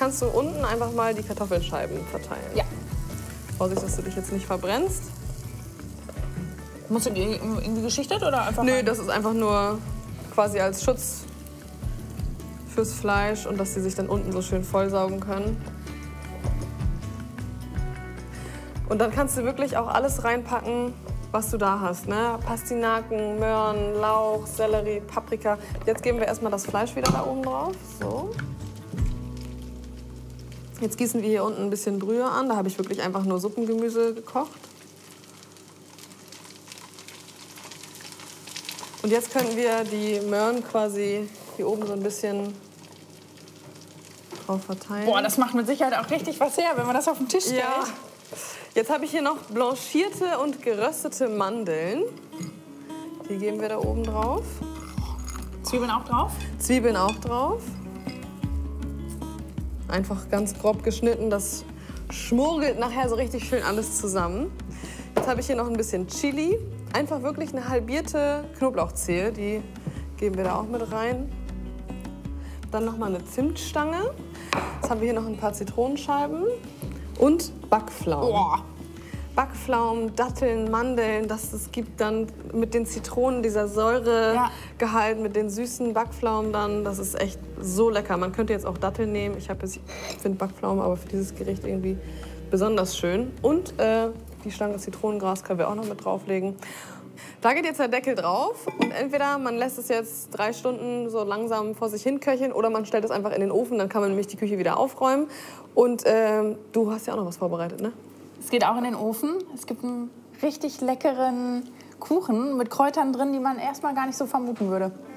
kannst du unten einfach mal die Kartoffelscheiben verteilen. Ja. Vorsicht, dass du dich jetzt nicht verbrennst. Musst du die irgendwie geschichtet oder einfach? Nö, das ist einfach nur quasi als Schutz fürs Fleisch und dass sie sich dann unten so schön vollsaugen können. Und dann kannst du wirklich auch alles reinpacken, was du da hast. Ne? Pastinaken, Möhren, Lauch, Sellerie, Paprika. Jetzt geben wir erstmal das Fleisch wieder da oben drauf. So. Jetzt gießen wir hier unten ein bisschen Brühe an. Da habe ich wirklich einfach nur Suppengemüse gekocht. Und jetzt können wir die Möhren quasi hier oben so ein bisschen drauf verteilen. Boah, das macht mit Sicherheit auch richtig was her, wenn man das auf den Tisch stellt. Ja. Jetzt habe ich hier noch blanchierte und geröstete Mandeln. Die geben wir da oben drauf. Zwiebeln auch drauf? Zwiebeln auch drauf. Einfach ganz grob geschnitten. Das schmurgelt nachher so richtig schön alles zusammen. Jetzt habe ich hier noch ein bisschen Chili. Einfach wirklich eine halbierte Knoblauchzehe. Die geben wir da auch mit rein. Dann noch mal eine Zimtstange. Jetzt haben wir hier noch ein paar Zitronenscheiben. Und Backpflaumen. Boah. Backpflaumen, Datteln, Mandeln, das gibt dann mit den Zitronen, dieser Säuregehalt, mit den süßen Backpflaumen dann, das ist echt so lecker. Man könnte jetzt auch Datteln nehmen, ich finde Backpflaumen aber für dieses Gericht irgendwie besonders schön. Und die Stange Zitronengras können wir auch noch mit drauflegen. Da geht jetzt der Deckel drauf und entweder man lässt es jetzt 3 Stunden so langsam vor sich hin köcheln oder man stellt es einfach in den Ofen, dann kann man nämlich die Küche wieder aufräumen. Und du hast ja auch noch was vorbereitet, ne? Es geht auch in den Ofen. Es gibt einen richtig leckeren Kuchen mit Kräutern drin, die man erstmal gar nicht so vermuten würde.